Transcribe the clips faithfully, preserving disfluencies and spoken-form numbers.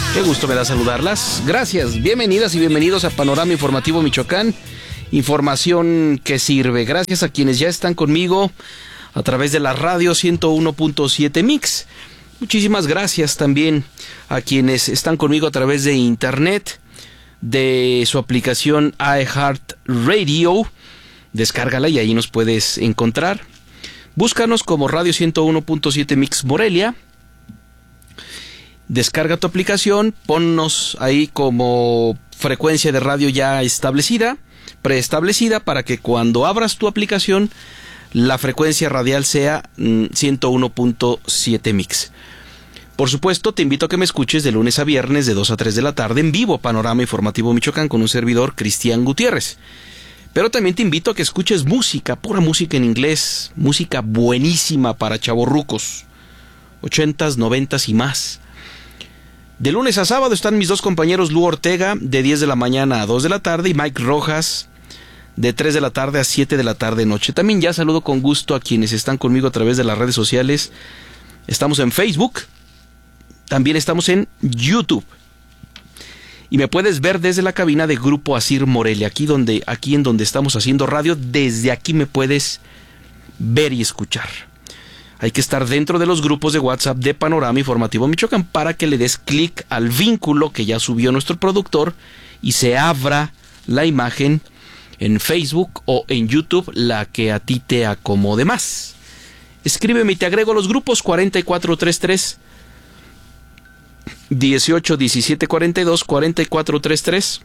Qué gusto me da saludarlas. Gracias, bienvenidas y bienvenidos a Panorama Informativo Michoacán. Información que sirve. Gracias a quienes ya están conmigo a través de la radio ciento uno punto siete Mix. Muchísimas gracias también a quienes están conmigo a través de internet, de su aplicación iHeartRadio. Descárgala y ahí nos puedes encontrar. Búscanos como Radio ciento uno punto siete Mix Morelia. Descarga tu aplicación, ponnos ahí como frecuencia de radio ya establecida, preestablecida, para que cuando abras tu aplicación la frecuencia radial sea ciento uno punto siete Mix. Por supuesto, te invito a que me escuches de lunes a viernes de dos a tres de la tarde en vivo, Panorama Informativo Michoacán, con un servidor, Cristian Gutiérrez. Pero también te invito a que escuches música, pura música en inglés, música buenísima para chavorrucos, ochentas, noventas y más. De lunes a sábado están mis dos compañeros Lu Ortega de diez de la mañana a dos de la tarde y Mike Rojas de tres de la tarde a siete de la tarde noche. También ya saludo con gusto a quienes están conmigo a través de las redes sociales. Estamos en Facebook, también estamos en YouTube. Y me puedes ver desde la cabina de Grupo Asir Morelia, aquí, donde, aquí en donde estamos haciendo radio. Desde aquí me puedes ver y escuchar. Hay que estar dentro de los grupos de WhatsApp de Panorama Informativo Michoacán para que le des clic al vínculo que ya subió nuestro productor y se abra la imagen en Facebook o en YouTube, la que a ti te acomode más. Escríbeme y te agrego a los grupos cuarenta y cuatro treinta y tres, dieciocho, diecisiete, cuarenta y dos, cuarenta y cuatro treinta y tres,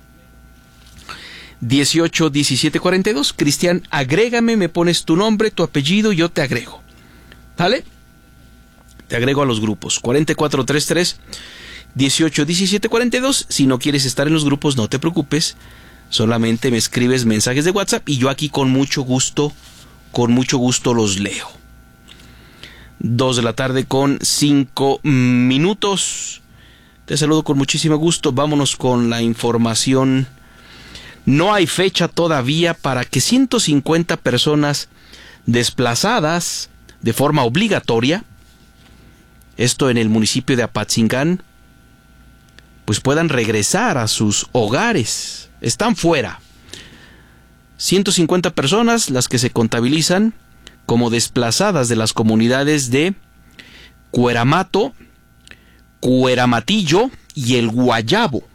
dieciocho, diecisiete, cuarenta y dos. Cristian, agrégame, me pones tu nombre, tu apellido y yo te agrego. ¿Vale? Te agrego a los grupos cuarenta y cuatro treinta y tres, dieciocho, diecisiete, cuarenta y dos. Si no quieres estar en los grupos, no te preocupes. Solamente me escribes mensajes de WhatsApp y yo aquí con mucho gusto, con mucho gusto los leo. Dos de la tarde con cinco minutos. Te saludo con muchísimo gusto. Vámonos con la información. No hay fecha todavía para que ciento cincuenta personas desplazadas de forma obligatoria, esto en el municipio de Apatzingán, pues puedan regresar a sus hogares. Están fuera. ciento cincuenta personas las que se contabilizan como desplazadas de las comunidades de Cueramato, Cueramatillo y El Guayabo.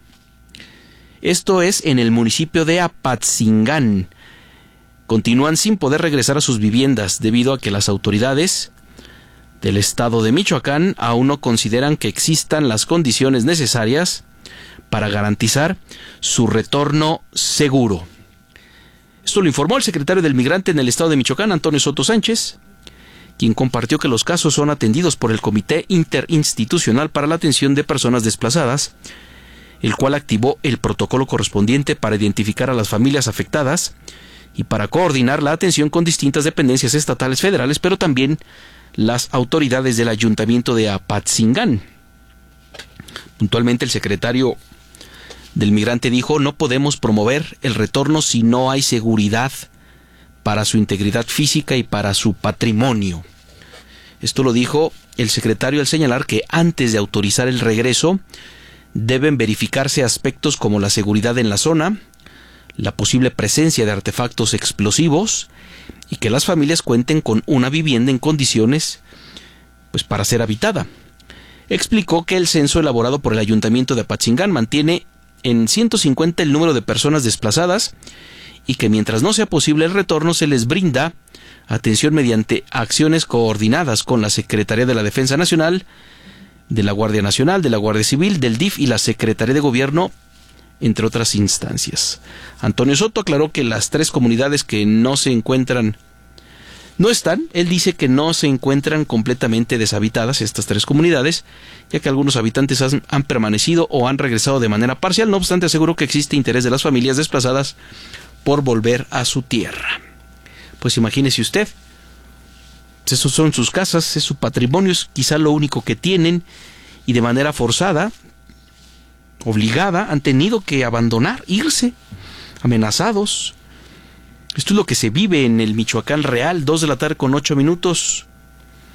Esto es en el municipio de Apatzingán. Continúan sin poder regresar a sus viviendas debido a que las autoridades del estado de Michoacán aún no consideran que existan las condiciones necesarias para garantizar su retorno seguro. Esto lo informó el secretario del Migrante en el estado de Michoacán, Antonio Soto Sánchez, quien compartió que los casos son atendidos por el Comité Interinstitucional para la Atención de Personas Desplazadas, el cual activó el protocolo correspondiente para identificar a las familias afectadas y para coordinar la atención con distintas dependencias estatales, federales, pero también las autoridades del Ayuntamiento de Apatzingán. Puntualmente el secretario del Migrante dijo: no podemos promover el retorno si no hay seguridad para su integridad física y para su patrimonio. Esto lo dijo el secretario al señalar que antes de autorizar el regreso deben verificarse aspectos como la seguridad en la zona, la posible presencia de artefactos explosivos y que las familias cuenten con una vivienda en condiciones pues para ser habitada. Explicó que el censo elaborado por el Ayuntamiento de Apatzingán mantiene en ciento cincuenta el número de personas desplazadas y que mientras no sea posible el retorno se les brinda atención mediante acciones coordinadas con la Secretaría de la Defensa Nacional, de la Guardia Nacional, de la Guardia Civil, del D I F y la Secretaría de Gobierno, entre otras instancias. Antonio Soto aclaró que las tres comunidades que no se encuentran, no están, él dice que no se encuentran completamente deshabitadas estas tres comunidades, ya que algunos habitantes han, han permanecido o han regresado de manera parcial. No obstante, aseguró que existe interés de las familias desplazadas por volver a su tierra. Pues imagínese usted, esos son sus casas, es su patrimonio, es quizá lo único que tienen, y de manera forzada, obligada, han tenido que abandonar, irse, amenazados. Esto es lo que se vive en el Michoacán real. Dos de la tarde con ocho minutos.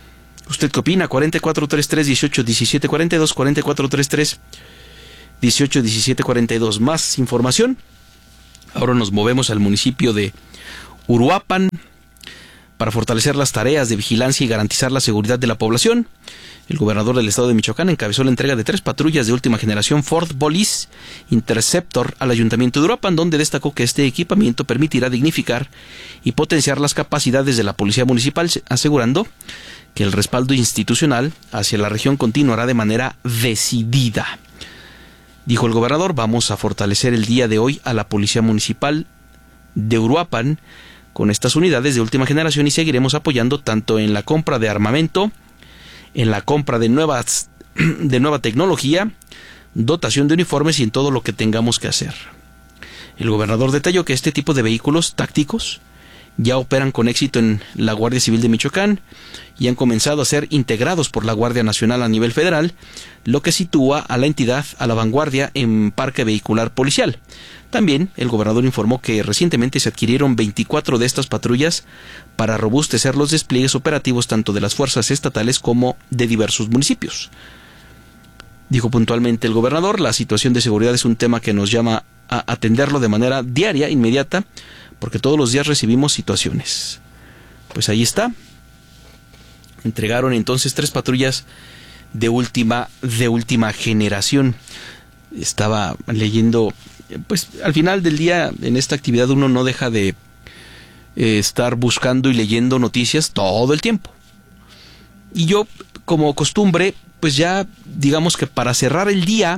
¿Usted qué opina? cuarenta y cuatro treinta y tres dieciocho diecisiete cuarenta y dos, cuarenta y cuatro treinta y tres dieciocho diecisiete cuarenta y dos. Más información. Ahora nos movemos al municipio de Uruapan para fortalecer las tareas de vigilancia y garantizar la seguridad de la población. El gobernador del estado de Michoacán encabezó la entrega de tres patrullas de última generación Ford Police Interceptor al ayuntamiento de Uruapan, donde destacó que este equipamiento permitirá dignificar y potenciar las capacidades de la policía municipal, asegurando que el respaldo institucional hacia la región continuará de manera decidida. Dijo el gobernador: vamos a fortalecer el día de hoy a la policía municipal de Uruapan con estas unidades de última generación y seguiremos apoyando tanto en la compra de armamento, en la compra de nuevas de nueva tecnología, dotación de uniformes y en todo lo que tengamos que hacer. El gobernador detalló que este tipo de vehículos tácticos ya operan con éxito en la Guardia Civil de Michoacán y han comenzado a ser integrados por la Guardia Nacional a nivel federal, lo que sitúa a la entidad a la vanguardia en parque vehicular policial. También el gobernador informó que recientemente se adquirieron veinticuatro de estas patrullas para robustecer los despliegues operativos tanto de las fuerzas estatales como de diversos municipios. Dijo puntualmente el gobernador: la situación de seguridad es un tema que nos llama a atenderlo de manera diaria, inmediata, porque todos los días recibimos situaciones. Pues ahí está. Entregaron entonces tres patrullas de última, de última generación. Estaba leyendo, pues al final del día en esta actividad uno no deja de eh, estar buscando y leyendo noticias todo el tiempo. Y yo, como costumbre, pues ya digamos que para cerrar el día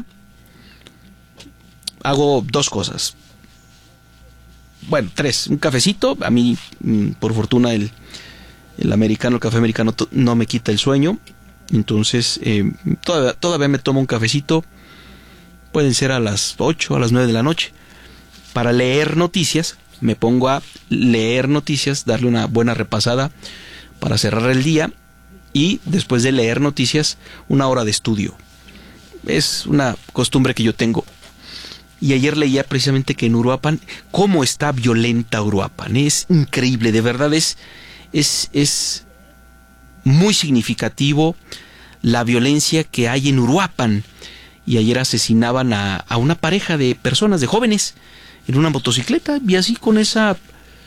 hago dos cosas. Bueno, tres. Un cafecito. A mí, por fortuna, el, el americano, el café americano no me quita el sueño. Entonces, eh, todavía, todavía me tomo un cafecito. Pueden ser a las ocho, a las nueve de la noche. Para leer noticias, me pongo a leer noticias, darle una buena repasada para cerrar el día. Y después de leer noticias, una hora de estudio. Es una costumbre que yo tengo. Y ayer leía precisamente que en Uruapan, cómo está violenta Uruapan. Es increíble, de verdad es, es, es muy significativo la violencia que hay en Uruapan. Y ayer asesinaban a, a una pareja de personas, de jóvenes, en una motocicleta. Y así con esa,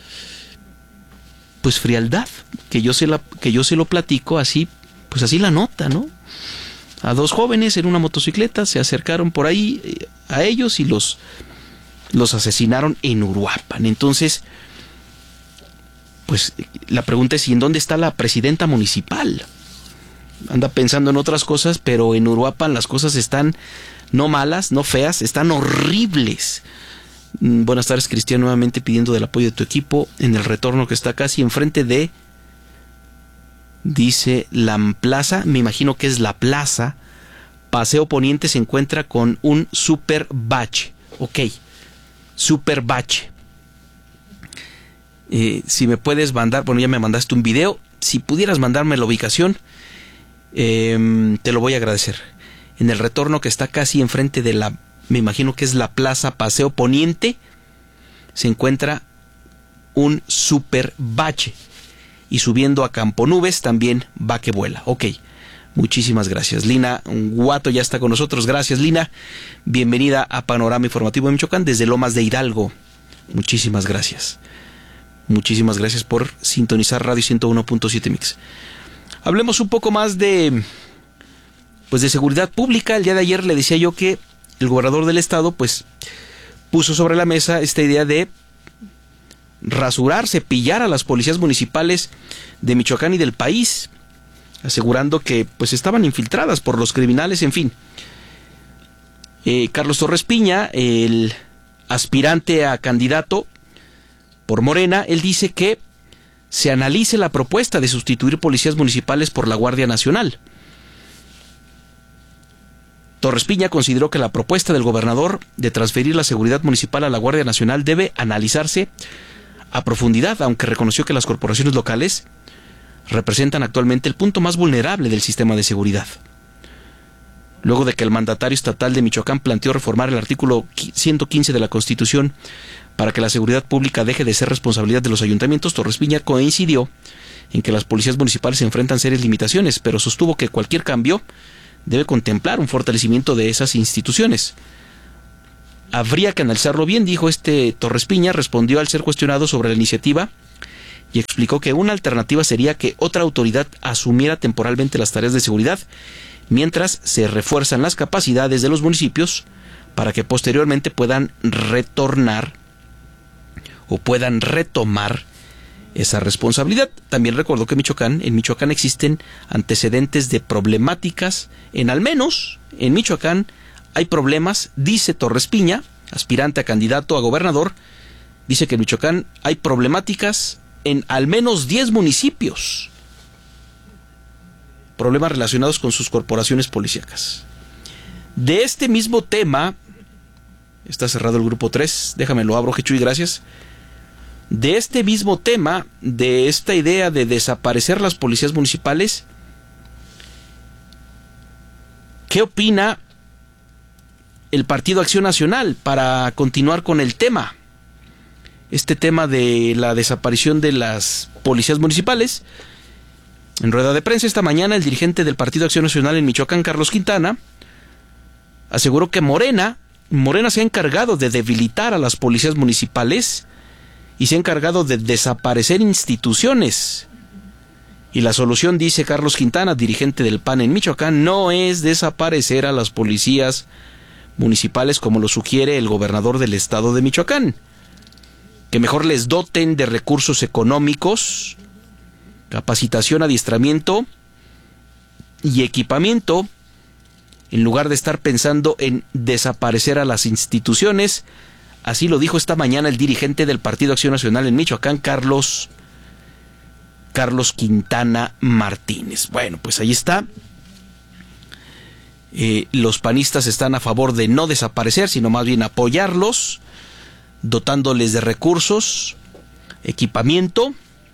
pues, frialdad, que yo se, la, que yo se lo platico, así, pues así la nota, ¿no? A dos jóvenes en una motocicleta se acercaron por ahí eh, a ellos y los, los asesinaron en Uruapan. Entonces, pues la pregunta es: ¿y en dónde está la presidenta municipal? Anda pensando en otras cosas, pero en Uruapan las cosas están no malas, no feas, están horribles. Mm, buenas tardes, Cristian, nuevamente pidiendo del apoyo de tu equipo en el retorno que está casi enfrente de... Dice la plaza, me imagino que es la plaza Paseo Poniente, se encuentra con un super bache. Ok, super bache. Eh, si me puedes mandar, bueno, ya me mandaste un video. Si pudieras mandarme la ubicación, eh, te lo voy a agradecer. En el retorno que está casi enfrente de la, me imagino que es la plaza Paseo Poniente, se encuentra un super bache. Y subiendo a Campo Nubes también va que vuela. Ok, muchísimas gracias. Lina Guato ya está con nosotros. Gracias, Lina. Bienvenida a Panorama Informativo de Michoacán desde Lomas de Hidalgo. Muchísimas gracias. Muchísimas gracias por sintonizar Radio ciento uno punto siete Mix. Hablemos un poco más de, pues, de seguridad pública. El día de ayer le decía yo que el gobernador del estado, pues, puso sobre la mesa esta idea de rasurar, cepillar a las policías municipales de Michoacán y del país, asegurando que pues estaban infiltradas por los criminales, en fin. Eh, Carlos Torres Piña, el aspirante a candidato por Morena, él dice que se analice la propuesta de sustituir policías municipales por la Guardia Nacional. Torres Piña consideró que la propuesta del gobernador de transferir la seguridad municipal a la Guardia Nacional debe analizarse a profundidad, aunque reconoció que las corporaciones locales representan actualmente el punto más vulnerable del sistema de seguridad. Luego de que el mandatario estatal de Michoacán planteó reformar el artículo ciento quince de la Constitución Para que la seguridad pública deje de ser responsabilidad de los ayuntamientos, Torres Piña coincidió en que las policías municipales se enfrentan serias limitaciones, pero sostuvo que cualquier cambio debe contemplar un fortalecimiento de esas instituciones. Habría que analizarlo bien, dijo este Torres Piña. Respondió al ser cuestionado sobre la iniciativa y explicó que una alternativa sería que otra autoridad asumiera temporalmente las tareas de seguridad mientras se refuerzan las capacidades de los municipios para que posteriormente puedan retornar o puedan retomar esa responsabilidad. También recordó que Michoacán, en Michoacán existen antecedentes de problemáticas, en al menos en Michoacán hay problemas, dice Torres Piña, aspirante a candidato a gobernador, dice que en Michoacán hay problemáticas en al menos diez municipios, problemas relacionados con sus corporaciones policíacas. De este mismo tema, está cerrado el grupo tres, déjame lo abro, Jechuy, gracias. De este mismo tema, de esta idea de desaparecer las policías municipales, ¿qué opina el Partido Acción Nacional para continuar con el tema? Este tema de la desaparición de las policías municipales. En rueda de prensa esta mañana, el dirigente del Partido Acción Nacional en Michoacán, Carlos Quintana, aseguró que Morena, Morena se ha encargado de debilitar a las policías municipales y se ha encargado de desaparecer instituciones. Y la solución, dice Carlos Quintana, dirigente del P A N en Michoacán, no es desaparecer a las policías municipales como lo sugiere el gobernador del estado de Michoacán. Que mejor les doten de recursos económicos, capacitación, adiestramiento y equipamiento, en lugar de estar pensando en desaparecer a las instituciones. Así lo dijo esta mañana el dirigente del Partido Acción Nacional en Michoacán, Carlos, Carlos Quintana Martínez. Bueno, pues ahí está. Eh, los panistas están a favor de no desaparecer, sino más bien apoyarlos, dotándoles de recursos, equipamiento.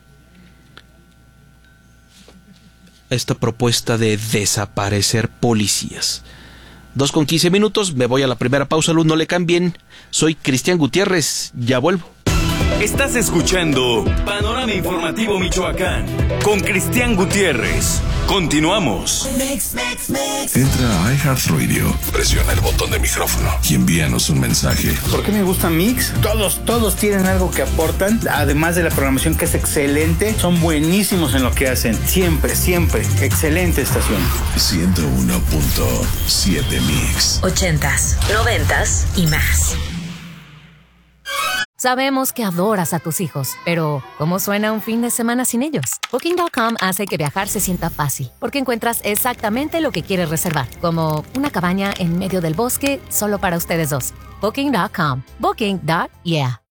Esta propuesta de desaparecer policías. Dos con quince minutos, me voy a la primera pausa, Luz, no le cambien. Soy Cristian Gutiérrez, ya vuelvo. Estás escuchando Panorama Informativo Michoacán con Cristian Gutiérrez. Continuamos. Mix, mix, mix. Entra a iHeartRadio, presiona el botón de micrófono y envíanos un mensaje. ¿Por qué me gusta Mix? Todos, todos tienen algo que aportan, además de la programación que es excelente. Son buenísimos en lo que hacen. Siempre, siempre. Excelente estación. ciento uno punto siete Mix. Ochentas, noventas y más. Sabemos que adoras a tus hijos, pero ¿cómo suena un fin de semana sin ellos? Booking punto com hace que viajar se sienta fácil, porque encuentras exactamente lo que quieres reservar, como una cabaña en medio del bosque solo para ustedes dos. Booking punto com. Booking. Yeah.